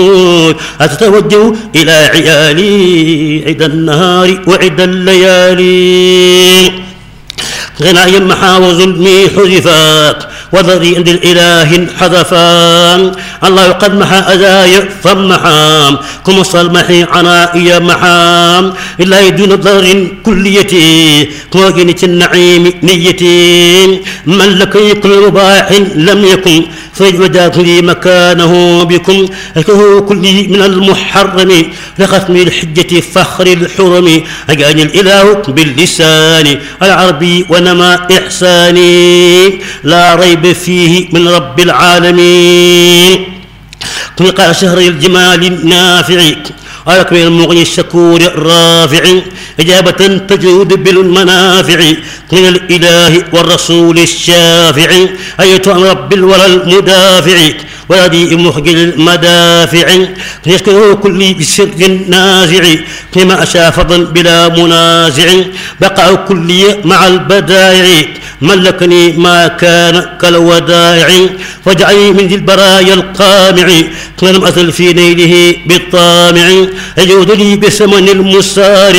أتتوجه إلى عيالي عد النهار وعد الليالي غنايا محا وظلمي حذفا وذري عند الإله حذفا الله قد محا أذاي فمحا كم صلمحي عنائي محا إلا دون ضر كليتي كوجنة النعيم نيتي من لك كل مباح لم يكن فوجدت لي مكانه بكم أكه كل من المحرم لختم الحجة فخر الحرم أجاني الإله باللسان العربي ونما إحساني لا ريب فيه من رب العالمين قال شهر الجمال النافع ألك من المغني الشكور الرافع إجابة تجود بالمنافع من الإله والرسول الشافع أيتها رب الورى المدافع ولدي مخجل المدافع يشكره كل بسر نازع كما أشاء فضل بلا منازع بقع كلي مع البدائع ملكني ما كان كالودائع واجعلني من ذي البرايا القامع لم أزل في نيله بالطامع يجود لي بثمن المسارع